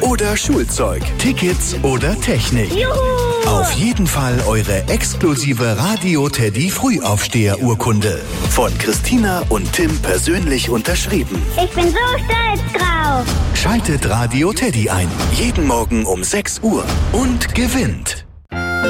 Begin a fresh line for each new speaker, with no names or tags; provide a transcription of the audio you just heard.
oder Schulzeug, Tickets oder Technik.
Juhu!
Auf jeden Fall eure exklusive Radio Teddy Frühaufsteher-Urkunde. Von Christina und Tim persönlich unterschrieben.
Ich bin so stolz drauf.
Schaltet Radio Teddy ein. Jeden Morgen um 6 Uhr. Und gewinnt.